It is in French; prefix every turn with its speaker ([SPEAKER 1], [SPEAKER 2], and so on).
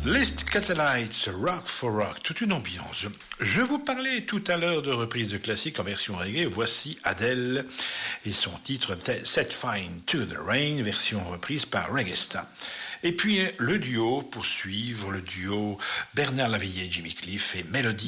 [SPEAKER 1] Les Skatalites, Rock for Rock, toute une ambiance. Je vous parlais tout à l'heure de reprises de classiques en version reggae. Voici Adele et son titre Set Fire to the Rain, version reprise par Reggae-Sta. Et puis le duo, pour suivre le duo Bernard Lavilliers, Jimmy Cliff et Melody